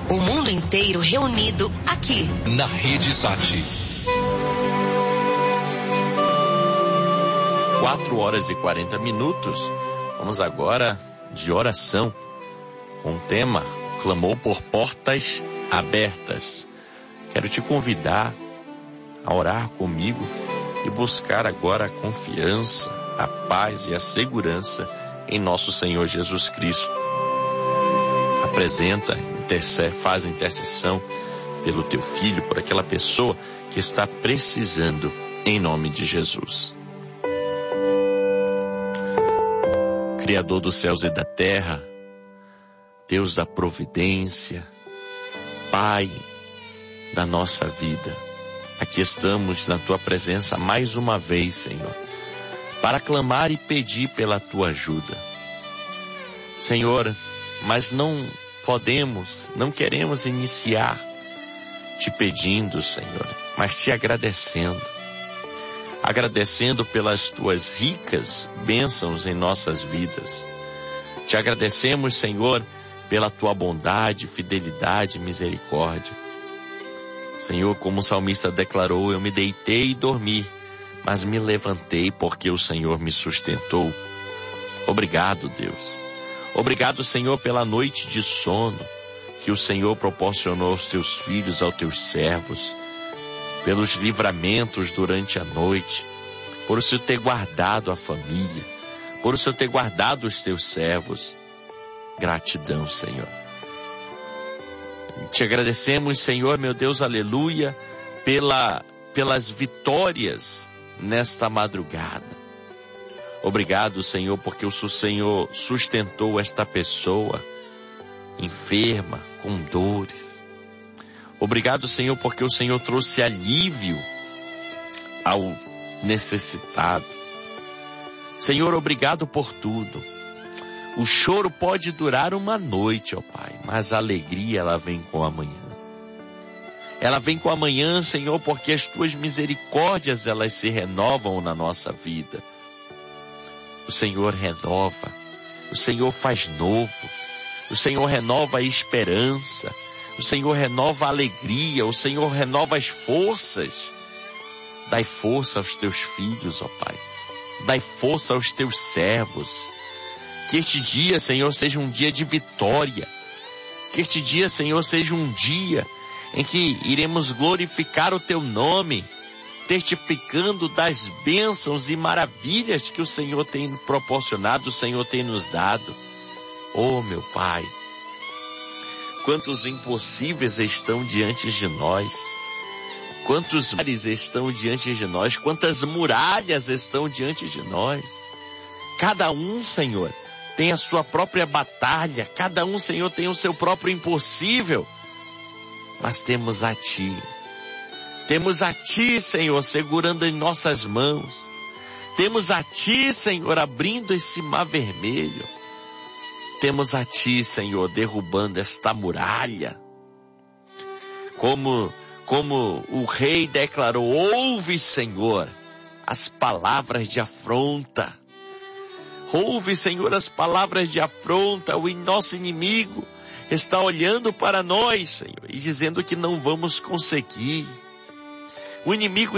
O mundo inteiro reunido aqui na Rede Sat. 4h40. Vamos agora de oração com o tema Clamou por portas abertas. Quero te convidar a orar comigo e buscar agora a confiança, a paz e a segurança em nosso Senhor Jesus Cristo. Apresenta, faz intercessão pelo teu filho, por aquela pessoa que está precisando, em nome de Jesus. Criador dos céus e da terra, Deus da providência, Pai da nossa vida, aqui estamos na tua presença mais uma vez, Senhor, para clamar e pedir pela tua ajuda. Senhor, mas não queremos iniciar te pedindo, Senhor, mas te agradecendo pelas tuas ricas bênçãos em nossas vidas. Te agradecemos, Senhor, pela tua bondade, fidelidade e misericórdia. Senhor, como o salmista declarou, eu me deitei e dormi, mas me levantei porque o Senhor me sustentou. Obrigado, Deus. Obrigado, Senhor, pela noite de sono que o Senhor proporcionou aos teus filhos, aos teus servos, pelos livramentos durante a noite, por o Senhor ter guardado a família, por o Senhor ter guardado os teus servos. Gratidão, Senhor. Te agradecemos, Senhor, meu Deus, aleluia, pelas vitórias nesta madrugada. Obrigado, Senhor, porque o Senhor sustentou esta pessoa enferma, com dores. Obrigado, Senhor, porque o Senhor trouxe alívio ao necessitado. Senhor, obrigado por tudo. O choro pode durar uma noite, ó Pai, mas a alegria, ela vem com a manhã. Ela vem com a manhã, Senhor, porque as tuas misericórdias, elas se renovam na nossa vida. O Senhor renova, o Senhor faz novo, o Senhor renova a esperança, o Senhor renova a alegria, o Senhor renova as forças. Dai força aos teus filhos, ó Pai. Dai força aos teus servos. Que este dia, Senhor, seja um dia de vitória. Que este dia, Senhor, seja um dia em que iremos glorificar o teu nome, testificando das bênçãos e maravilhas que o Senhor tem proporcionado, o Senhor tem nos dado. Oh, meu Pai, quantos impossíveis estão diante de nós, quantos mares estão diante de nós, quantas muralhas estão diante de nós. Cada um, Senhor, tem a sua própria batalha, cada um, Senhor, tem o seu próprio impossível, mas temos a Ti, Senhor, segurando em nossas mãos, temos a Ti, Senhor, abrindo esse mar vermelho, temos a Ti, Senhor, derrubando esta muralha, como o rei declarou, ouve, Senhor, as palavras de afronta. Ouve, Senhor, as palavras de afronta. O nosso inimigo está olhando para nós, Senhor, e dizendo que não vamos conseguir. O inimigo